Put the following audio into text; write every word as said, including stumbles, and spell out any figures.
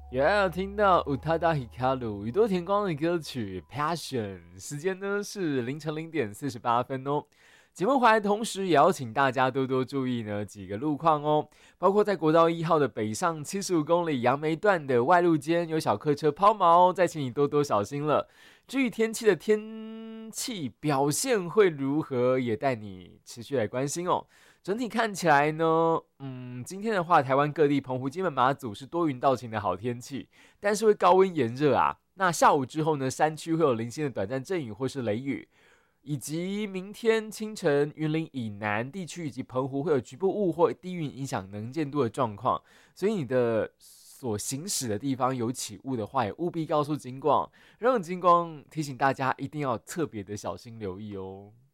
也要听到乌塔达 Hikaru 宇多田光的歌曲 Passion， 时间呢是凌晨零点四十八分哦。节目回来的同时，也要请大家多多注意呢几个路况哦，包括在国道一号的北上七十五公里杨梅段的外路间有小客车抛锚，再请你多多小心了。至于天气的天气表现会如何，也带你持续来关心哦。整体看起来呢，嗯，今天的话，台湾各地澎湖、金门、马祖是多云到晴的好天气，但是会高温炎热啊。那下午之后呢，山区会有零星的短暂阵雨或是雷雨，以及明天清晨云林以南地区以及澎湖会有局部雾或低云影响能见度的状况，所以你的所行驶的地方有起雾的话，也务必告诉警广，让警广提醒大家一定要特别的小心留意哦。